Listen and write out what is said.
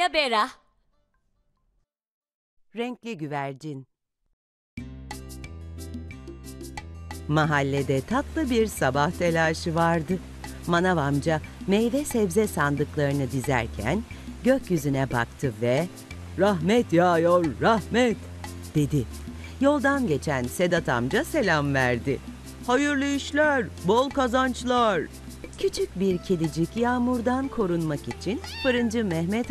Layla Bera. Renkli güvercin. Mahallede tatlı bir sabah telaşı vardı. Manav amca meyve sebze sandıklarını dizerken gökyüzüne baktı ve "Rahmet yağıyor, rahmet!" dedi. Yoldan geçen Sedat amca selam verdi. "Hayırlı işler, bol kazançlar." Küçük bir kedicik yağmurdan korunmak için fırıncı Mehmet